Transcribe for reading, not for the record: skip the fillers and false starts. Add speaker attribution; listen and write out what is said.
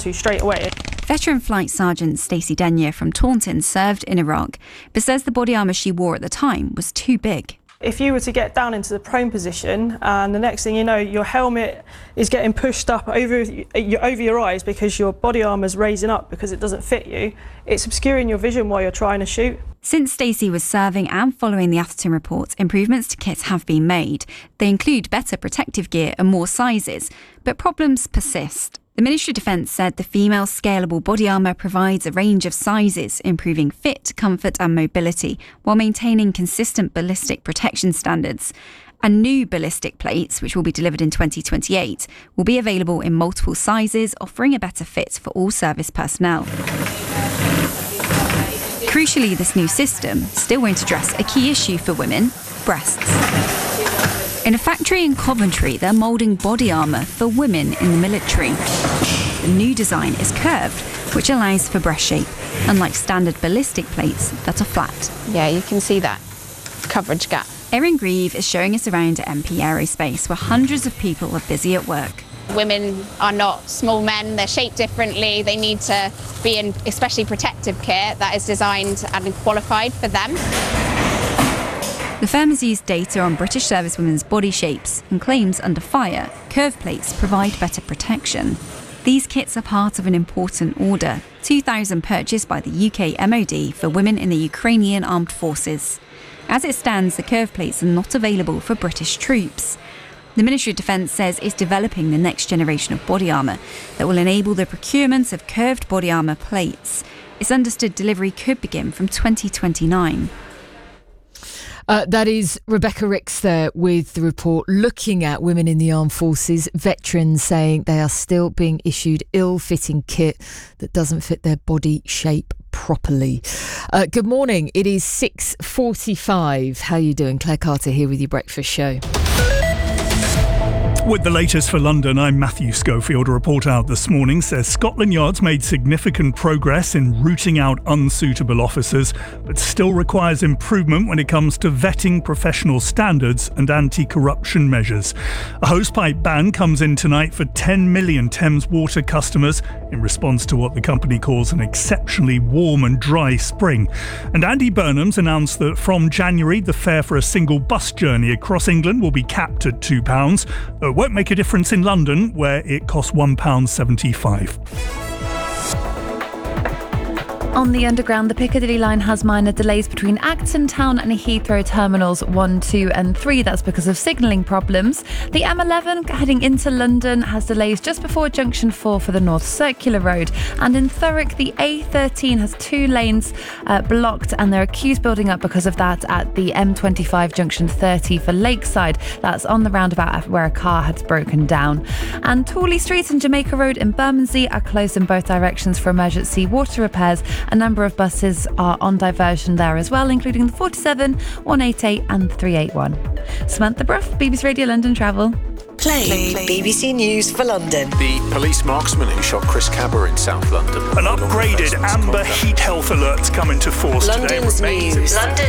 Speaker 1: to straight away.
Speaker 2: Veteran Flight Sergeant Stacey Denyer from Taunton served in Iraq, but says the body armour she wore at the time was too big.
Speaker 1: If you were to get down into the prone position and the next thing you know, your helmet is getting pushed up over your eyes because your body armour's raising up because it doesn't fit you, it's obscuring your vision while you're trying to shoot.
Speaker 2: Since Stacey was serving and following the Atherton report, improvements to kits have been made. They include better protective gear and more sizes, but problems persist. The Ministry of Defence said the female scalable body armour provides a range of sizes, improving fit, comfort and mobility, while maintaining consistent ballistic protection standards. And new ballistic plates, which will be delivered in 2028, will be available in multiple sizes, offering a better fit for all service personnel. Crucially, this new system still won't address a key issue for women: breasts. In a factory in Coventry, they're moulding body armour for women in the military. The new design is curved, which allows for breast shape, unlike standard ballistic plates that are flat.
Speaker 3: Yeah, you can see that coverage gap.
Speaker 2: Erin Grieve is showing us around at MP Aerospace, where hundreds of people are busy at work.
Speaker 3: Women are not small men, they're shaped differently, they need to be in especially protective kit that is designed and qualified for them.
Speaker 2: The firm has used data on British servicewomen's body shapes and claims under fire, curved plates provide better protection. These kits are part of an important order, 2,000 purchased by the UK MOD for women in the Ukrainian Armed Forces. As it stands, the curved plates are not available for British troops. The Ministry of Defence says it's developing the next generation of body armour that will enable the procurement of curved body armour plates. It's understood delivery could begin from 2029.
Speaker 4: That is Rebecca Ricks there with the report looking at women in the armed forces, veterans saying they are still being issued ill-fitting kit that doesn't fit their body shape properly. Good morning. It is 6:45. How are you doing? Claire Carter here with your breakfast show.
Speaker 5: With the latest for London, I'm Matthew Schofield. A report out this morning says Scotland Yard's made significant progress in rooting out unsuitable officers, but still requires improvement when it comes to vetting professional standards and anti-corruption measures. A hosepipe ban comes in tonight for 10 million Thames Water customers in response to what the company calls an exceptionally warm and dry spring. And Andy Burnham's announced that from January, the fare for a single bus journey across England will be capped at £2. It won't make a difference in London, where it costs £1.75.
Speaker 6: On the Underground, the Piccadilly line has minor delays between Acton Town and Heathrow Terminals 1, 2 and 3. That's because of signalling problems. The M11 heading into London has delays just before Junction 4 for the North Circular Road. And in Thurrock, the A13 has 2 lanes blocked, and there are queues building up because of that at the M25 Junction 30 for Lakeside. That's on the roundabout where a car had broken down. And Tooley Street and Jamaica Road in Bermondsey are closed in both directions for emergency water repairs. A number of buses are on diversion there as well, including the 47, 188 and 381. Samantha Bruff, BBC Radio London Travel.
Speaker 7: Play BBC News for London.
Speaker 8: The police marksman who shot Chris Cabber in South London.
Speaker 5: An upgraded amber heat health alert's come into force today.
Speaker 7: London's news. London